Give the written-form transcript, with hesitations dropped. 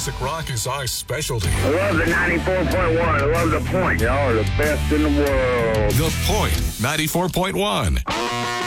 classic rock is our specialty. I love the 94.1. I love the point. Y'all are the best in the world. The Point 94.1.